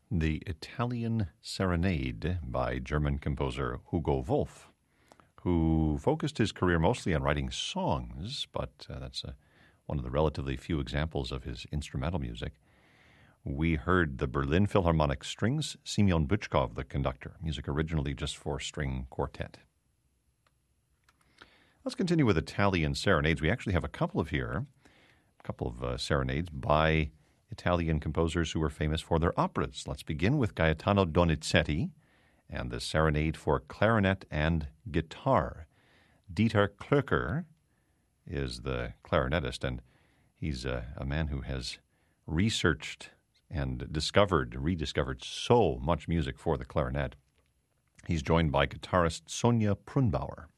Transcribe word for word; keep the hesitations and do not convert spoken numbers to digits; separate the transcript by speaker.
Speaker 1: the Italian Serenade by German composer Hugo Wolf, who focused his career mostly on writing songs, but uh, that's uh, one of the relatively few examples of his instrumental music. We heard the Berlin Philharmonic Strings, Simeon Butchkov, the conductor, music originally just for string quartet. Let's continue with Italian serenades. We actually have a couple of here, a couple of uh, serenades by Italian composers who were famous for their operas. Let's begin with Gaetano Donizetti and the Serenade for Clarinet and Guitar. Dieter Klöcker is the clarinetist, and he's a, a man who has researched and discovered, rediscovered so much music for the clarinet. He's joined by guitarist Sonja Prunbauer.